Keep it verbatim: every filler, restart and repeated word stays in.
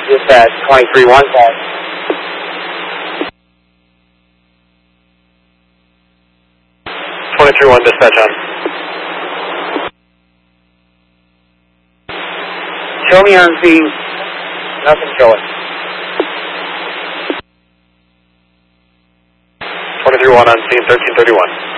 Dispatch, twenty-three one. twenty-three one, dispatch on. Show me on scene. Nothing showing. twenty-three one on scene, thirteen thirty-one.